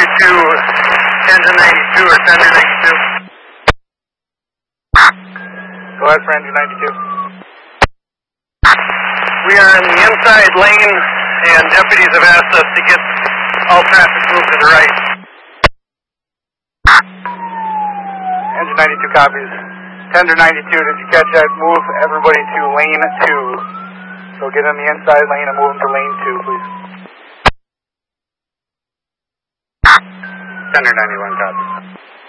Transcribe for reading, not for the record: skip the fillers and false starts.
to engine 92 or tender 92. Go ahead for engine 92. We are in the inside lane, and deputies have asked us to get all traffic moved to the right. Engine 92 copies. Tender 92, did you catch that? Move everybody to lane 2. So get in the inside lane and move them to lane 2, please. Tender 91 copies.